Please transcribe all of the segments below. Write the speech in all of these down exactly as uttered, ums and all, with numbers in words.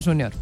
Júnior.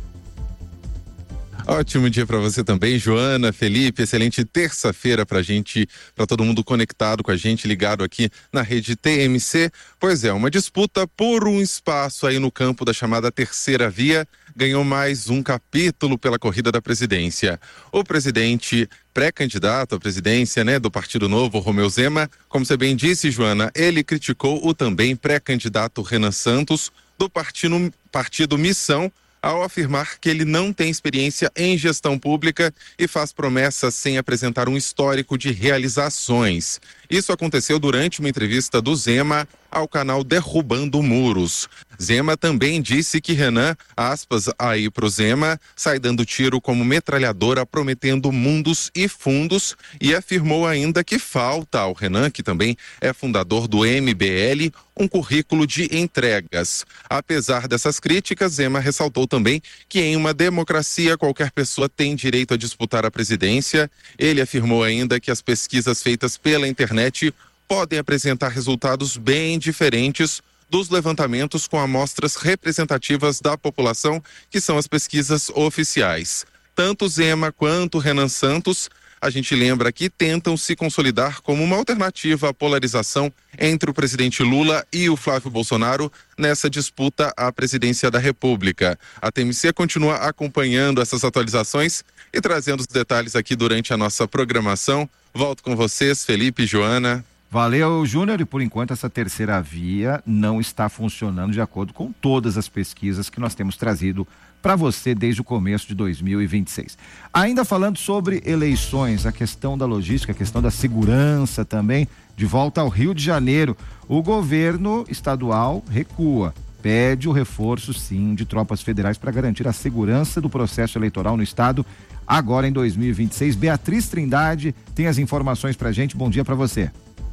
Ótimo dia para você também, Joana, Felipe, excelente terça-feira pra gente, para todo mundo conectado com a gente, ligado aqui na rede T M C. Pois é, uma disputa por um espaço aí no campo da chamada terceira via ganhou mais um capítulo pela corrida da presidência. O presidente pré-candidato à presidência, né, do Partido Novo, Romeu Zema, como você bem disse, Joana, ele criticou o também pré-candidato Renan Santos do partido, partido Missão, ao afirmar que ele não tem experiência em gestão pública e faz promessas sem apresentar um histórico de realizações. Isso aconteceu durante uma entrevista do Zema ao canal Derrubando Muros. Zema também disse que Renan, aspas aí pro Zema, sai dando tiro como metralhadora, prometendo mundos e fundos, e afirmou ainda que falta ao Renan, que também é fundador do M B L, um currículo de entregas. Apesar dessas críticas, Zema ressaltou também que em uma democracia qualquer pessoa tem direito a disputar a presidência. Ele afirmou ainda que as pesquisas feitas pela internet podem apresentar resultados bem diferentes dos levantamentos com amostras representativas da população, que são as pesquisas oficiais. Tanto Zema quanto Renan Santos, a gente lembra que tentam se consolidar como uma alternativa à polarização entre o presidente Lula e o Flávio Bolsonaro nessa disputa à presidência da República. A T M C continua acompanhando essas atualizações e trazendo os detalhes aqui durante a nossa programação. Volto com vocês, Felipe e Joana. Valeu, Júnior, e por enquanto essa terceira via não está funcionando de acordo com todas as pesquisas que nós temos trazido para você desde o começo de dois mil e vinte e seis. Ainda falando sobre eleições, a questão da logística, a questão da segurança também, de volta ao Rio de Janeiro, o governo estadual recua, pede o reforço, sim, de tropas federais para garantir a segurança do processo eleitoral no estado, agora em dois mil e vinte e seis. Beatriz Trindade tem as informações para a gente. Bom dia para você.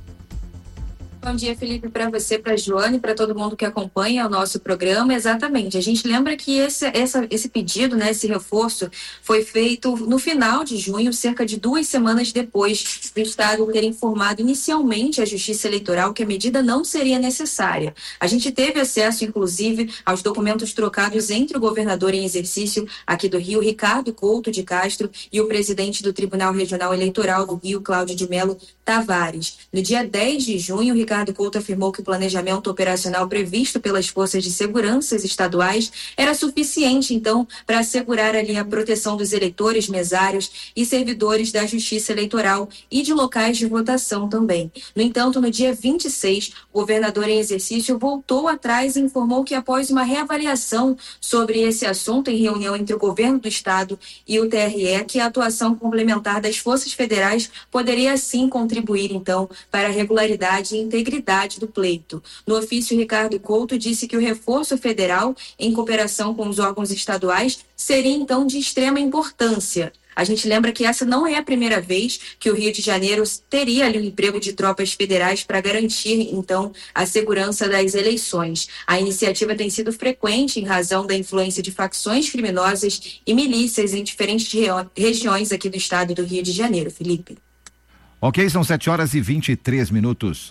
Bom dia, Felipe, para você, para a Joana e para todo mundo que acompanha o nosso programa. Exatamente, a gente lembra que esse, essa, esse pedido, né, esse reforço, foi feito no final de junho, cerca de duas semanas depois do Estado ter informado inicialmente a Justiça Eleitoral que a medida não seria necessária. A gente teve acesso, inclusive, aos documentos trocados entre o governador em exercício aqui do Rio, Ricardo Couto de Castro, e o presidente do Tribunal Regional Eleitoral do Rio, Cláudio de Mello Tavares. No dia dez de junho, o Ricardo Couto afirmou que o planejamento operacional previsto pelas forças de segurança estaduais era suficiente, então, para assegurar ali a proteção dos eleitores, mesários e servidores da Justiça Eleitoral e de locais de votação também. No entanto, no dia vinte e seis, o governador em exercício voltou atrás e informou que após uma reavaliação sobre esse assunto em reunião entre o governo do estado e o T R E, que a atuação complementar das forças federais poderia sim contribuir, então, para a regularidade e integridade do pleito. No ofício, Ricardo Couto disse que o reforço federal, em cooperação com os órgãos estaduais, seria então de extrema importância. A gente lembra que essa não é a primeira vez que o Rio de Janeiro teria ali um emprego de tropas federais para garantir, então, a segurança das eleições. A iniciativa tem sido frequente em razão da influência de facções criminosas e milícias em diferentes regiões aqui do estado do Rio de Janeiro. Felipe. Ok, são sete horas e vinte e três minutos.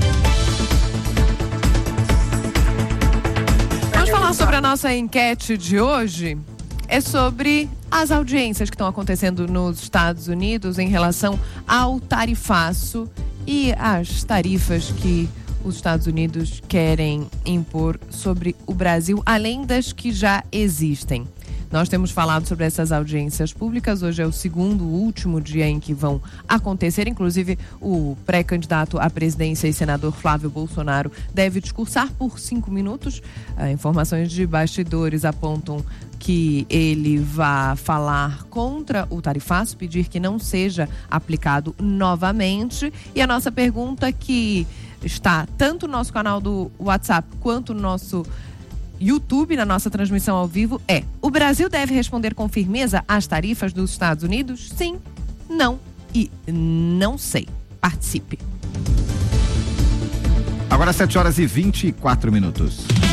Vamos falar sobre a nossa enquete de hoje. É sobre as audiências que estão acontecendo nos Estados Unidos em relação ao tarifaço e as tarifas que os Estados Unidos querem impor sobre o Brasil, além das que já existem. Nós temos falado sobre essas audiências públicas. Hoje é o segundo, último dia em que vão acontecer. Inclusive, o pré-candidato à presidência e senador Flávio Bolsonaro deve discursar por cinco minutos. Ah, informações de bastidores apontam que ele vai falar contra o tarifaço, pedir que não seja aplicado novamente. E a nossa pergunta, que está tanto no nosso canal do WhatsApp quanto no nosso YouTube, na nossa transmissão ao vivo, é: o Brasil deve responder com firmeza às tarifas dos Estados Unidos? Sim, não e não sei. Participe. Agora sete horas e vinte e quatro minutos.